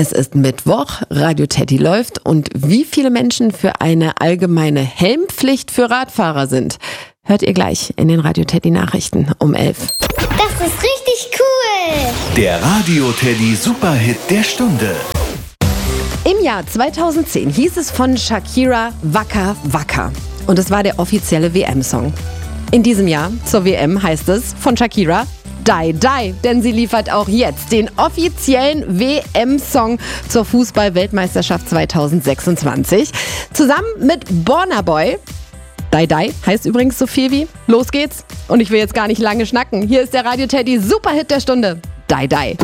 Es ist Mittwoch, Radio Teddy läuft und wie viele Menschen für eine allgemeine Helmpflicht für Radfahrer sind, hört ihr gleich in den Radio Teddy Nachrichten um 11. Das ist richtig cool! Der Radio Teddy Superhit der Stunde. Im Jahr 2010 hieß es von Shakira Waka Waka und es war der offizielle WM-Song. In diesem Jahr zur WM heißt es von Shakira Die Die, denn sie liefert auch jetzt den offiziellen WM-Song zur Fußball-Weltmeisterschaft 2026. Zusammen mit Burna Boy. Die Die heißt übrigens so viel wie Los geht's. Und ich will jetzt gar nicht lange schnacken. Hier ist der Radio Teddy Superhit der Stunde. Die Die.